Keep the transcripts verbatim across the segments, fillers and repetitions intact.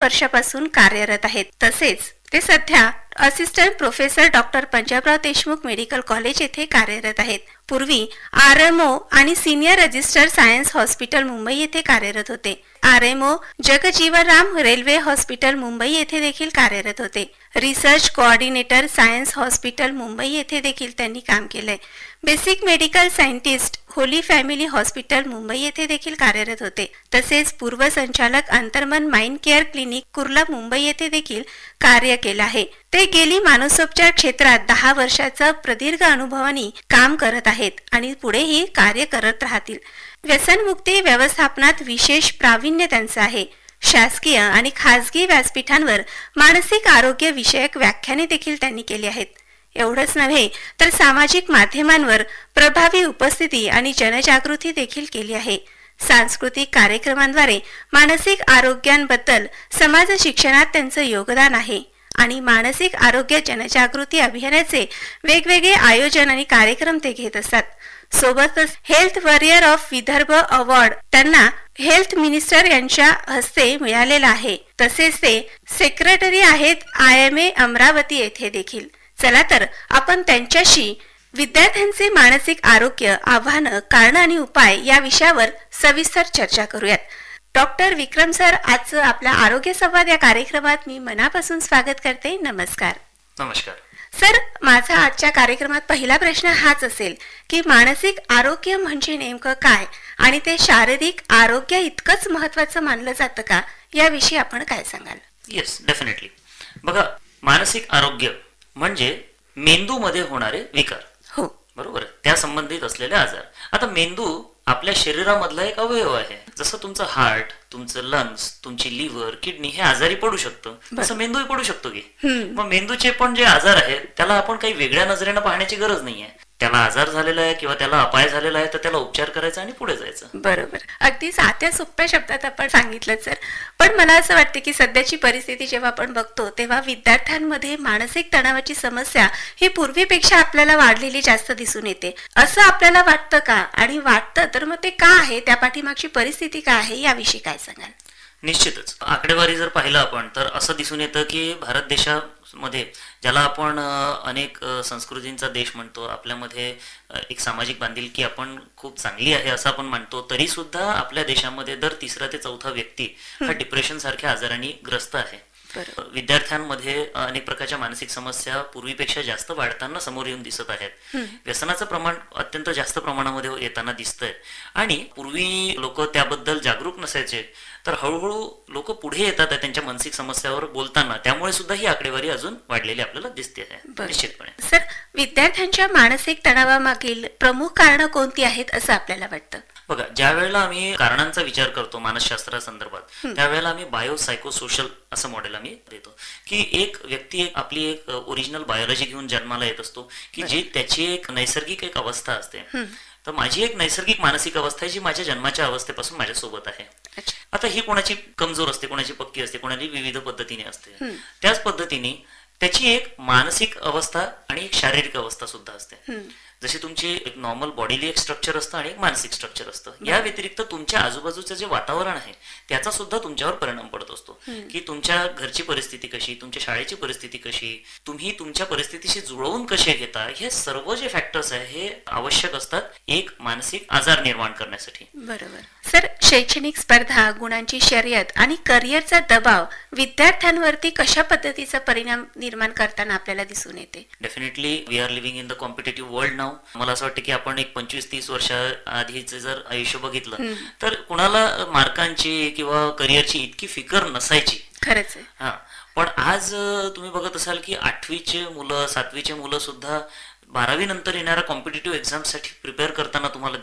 वर्षापासून कार्यरत आहेत. तसेच ते सध्या assistant professor doctor Panjabrao Deshmukh medical college येथे कार्यरत आहेत. पूर्वी आर एम ओ आणि senior register science hospital Mumbai येथे कार्यरत होते. R M O Jagjivan Ram railway hospital Mumbai येथे देखील कार्यरत होते. Research coordinator science hospital Mumbai येथे देखील त्यांनी काम केलंय. Basic medical scientist Holy family hospital Mumbai येथे देखील कार्यरत होते. तसेच पूर्व संचालक अंतर्मन mind care clinic Kurla Mumbai येथे देखील कार्य केलं आहे. ते गेली मानसोपचार क्षेत्रात दहा वर्षाचा प्रदीर्घ अनुभवाने काम करत आहेत आणि पुढेही कार्य करत राहतील. व्यसनमुक्ती व्यवस्थापनात विशेष प्रावीण्य त्यांचं आहे. शासकीय आणि खासगी व्यासपीठांवर मानसिक आरोग्य विषयक व्याख्याने देखील त्यांनी केली आहेत. एवढंच नव्हे तर सामाजिक माध्यमांवर प्रभावी उपस्थिती आणि जनजागृती देखील केली आहे. सांस्कृतिक कार्यक्रमांद्वारे मानसिक आरोग्यांबद्दल समाज शिक्षणात त्यांचं योगदान आहे आणि मानसिक आरोग्य जनजागृती अभियानाचे वेगवेगळे आयोजन आणि कार्यक्रम ते घेत असतात. सोबतच health warrior of Vidarbha award त्यांना हेल्थ मिनिस्टर यांच्या हस्ते मिळालेला आहे. तसेच ते सेक्रेटरी आहेत आय एम ए अमरावती येथे देखील. चला तर आपण त्यांच्याशी विद्यार्थ्यांचे मानसिक आरोग्य, आव्हानं, कारण आणि उपाय या विषयावर सविस्तर चर्चा करूयात. डॉक्टर विक्रम सर, आजचं आपल्या आरोग्य संवाद या कार्यक्रमात मी मनापासून स्वागत करते. नमस्कार. नमस्कार सर, माझा आजच्या कार्यक्रमात पहिला प्रश्न हाच असेल की मानसिक आरोग्य म्हणजे नेमकं काय आणि ते शारीरिक आरोग्य इतकंच महत्वाचं मानलं जातं का, याविषयी आपण काय सांगाल? Yes, definitely. बघा, मानसिक आरोग्य म्हणजे मेंदूमध्ये होणारे विकार. हो, बरोबर, त्या संबंधित असलेले आजार. आता मेंदू आपल्या शरीरामधला एक अवयव आहे. जसं तुमचं हार्ट, तुमचं लंग्स, तुमची लिव्हर, किडनी हे आजारी पडू शकतं, तसं मेंदूही पडू शकतो की. मग मेंदूचे पण जे आजार आहेत त्याला आपण काही वेगळ्या नजरेनं पाहण्याची गरज नाहीये. त्याला आजार झालेला आहे किंवा त्याला अपाय झालेला आहे तर त्याला उपचार करायचा आणि पुढे जायचं. बरोबर, अगदी साध्या सोप्या शब्दात आपण सांगितलं सर. पण मला असं वाटतं की सध्याची परिस्थिती जेव्हा आपण बघतो तेव्हा विद्यार्थ्यांमध्ये मानसिक तणावाची समस्या ही पूर्वीपेक्षा आपल्याला वाढलेली जास्त दिसून येते. असं आपल्याला वाटतं का? आणि वाटतं तर मग ते का आहे, त्या पाठीमागची परिस्थिती काय आहे, याविषयी काय सांगाल? निश्चितच आकडेवारी जर पाहिलं आपण तर असं दिसून येतं की भारत देशामध्ये, ज्याला आपण अनेक संस्कृतींचा देश म्हणतो, आपल्यामध्ये एक सामाजिक बांधिलकी आपण खूप चांगली आहे असं आपण म्हणतो, तरी सुद्धा आपल्या देशामध्ये दर तिसरा ते चौथा व्यक्ती हा डिप्रेशन सारख्या आजारांनी ग्रस्त आहे. विद्यार्थ्यांमध्ये अनेक प्रकारच्या मानसिक समस्या पूर्वीपेक्षा जास्त वाढताना समोर येऊन दिसत आहेत. व्यसनाचं प्रमाण अत्यंत जास्त प्रमाणामध्ये येताना दिसतंय आणि पूर्वी लोक त्याबद्दल जागरूक नसायचे, तर हळूहळू लोक पुढे येतात त्यांच्या मानसिक समस्यावर बोलताना. त्यामुळे सुद्धा ही आकडेवारी अजून वाढलेली आपल्याला दिसते आहे निश्चितपणे. सर, विद्यार्थ्यांच्या मानसिक तणावामागील प्रमुख कारणं कोणती आहेत असं आपल्याला वाटतं? बघा, ज्या वेळेला आम्ही कारणांचा विचार करतो मानसशास्त्रासंदर्भात, त्यावेळेला आम्ही बायो सायको सोशल असं मॉडेल आम्ही देतो की एक व्यक्ती एक आपली एक ओरिजिनल बायोलॉजी घेऊन जन्माला येत असतो की जी त्याची एक नैसर्गिक एक अवस्था असते. तर माझी एक नैसर्गिक मानसिक अवस्था आहे जी माझ्या जन्माच्या अवस्थेपासून माझ्या सोबत आहे. आता ही कोणाची कमजोर असते, कोणाची पक्की असते, कोणाची विविध पद्धतीने असते. त्याच पद्धतीने त्याची एक मानसिक अवस्था आणि एक शारीरिक अवस्था सुद्धा असते. जशी तुमची एक नॉर्मल बॉडीली एक स्ट्रक्चर असतं आणि एक मानसिक स्ट्रक्चर असतं. या व्यतिरिक्त तुमच्या आजूबाजूचं जे वातावरण आहे त्याचा सुद्धा तुमच्यावर परिणाम पडत असतो की तुमच्या घरची परिस्थिती कशी, तुमच्या शाळेची परिस्थिती कशी, तुम्ही तुमच्या परिस्थितीशी जुळवून कसे घेता, हे सर्व जे फॅक्टर्स आहे हे आवश्यक असतात एक मानसिक आजार निर्माण करण्यासाठी. बरोबर. सर, शैक्षणिक स्पर्धा, गुणांची शर्यत आणि करिअरचा दबाव विद्यार्थ्यांवरती कशा पद्धतीचा परिणाम निर्माण करताना आपल्याला दिसून येते? Definitely we R living in the competitive world नाव. मला असं वाटतं की आपण एक पंचवीस तीस वर्षा आधीचं जर आयुष्य बघितलं तर कुणाला मार्कांची किंवा करिअरची इतकी फिकर नसायची. खरंच आहे. हा, पण आज तुम्ही बघत असाल की आठवीचे मुलं, सातवीचे मुलं सुद्धा बारावी नंतर येणाऱ्या कॉम्पिटेटिव्ह एक्झाम साठी प्रिपेअर करताना तुम्हाला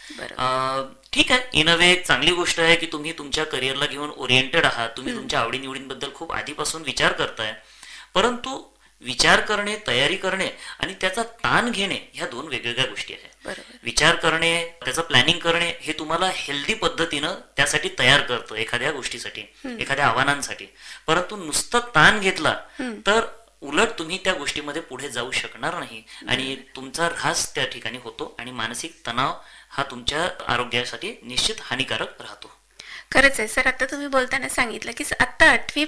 दिसतात. ठीक आहे, इन अ वे एक चांगली गोष्ट आहे की तुम्ही तुमच्या करिअरला घेऊन ओरिएंटेड आहात, तुम्ही तुमच्या आवडीनिवडींबद्दल खूप आधीपासून विचार करताय. परंतु विचार करणे, तयारी करणे आणि त्याचा ताण घेणे ह्या दोन वेगवेगळ्या गोष्टी आहेत. विचार करणे, त्याचं प्लॅनिंग करणे हे तुम्हाला हेल्दी पद्धतीनं त्यासाठी तयार करतं एखाद्या गोष्टीसाठी, एखाद्या आव्हानांसाठी. परंतु नुसतं ताण घेतला तर उलट तुम्ही त्या गोष्टीमध्ये पुढे जाऊ शकणार नाही आणि तुमचा ऱ्हास त्या ठिकाणी होतो आणि मानसिक तणाव हा तुमच्या आरोग्यासाठी निश्चित हानिकारक राहतो. खरंच आहे सर. आता तुम्ही बोलताना सांगितलं की आता आठवी